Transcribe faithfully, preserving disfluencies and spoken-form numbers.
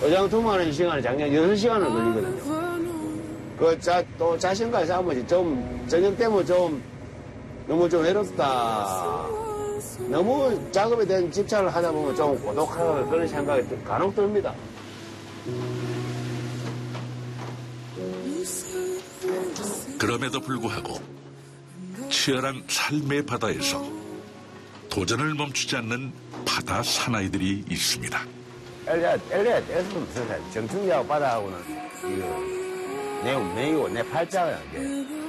의장투마하는 시간이 작년 여섯 시간을 걸리거든요. 그, 자, 또 자신과의 싸움이 좀, 저녁 때문에 좀, 너무 좀 외롭다. 너무 작업에 대한 집착을 하다 보면 좀 고독하다 그런 생각이 간혹 듭니다. 그럼에도 불구하고 치열한 삶의 바다에서 도전을 멈추지 않는 바다 사나이들이 있습니다. 엘리야, 엘리야, 애쓰면 정청리하고 바다하고는, 이거, 내 운명이고, 내 팔자야, 이게.